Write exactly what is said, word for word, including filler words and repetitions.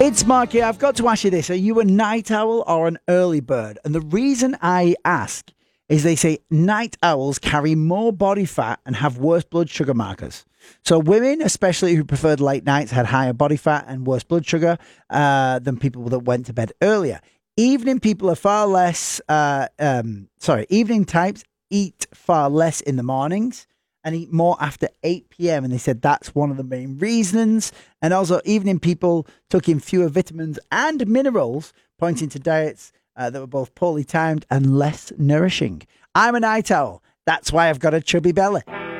It's Mark here. I've got to ask you this. Are you a night owl or an early bird? And the reason I ask is they say night owls carry more body fat and have worse blood sugar markers. So women, especially who preferred late nights, had higher body fat and worse blood sugar uh, than people that went to bed earlier. Evening people are far less, uh, um, sorry, evening types eat far less in the mornings and eat more after eight p.m. And they said that's one of the main reasons. And also evening people took in fewer vitamins and minerals, pointing to diets uh, that were both poorly timed and less nourishing. I'm a night owl. That's why I've got a chubby belly.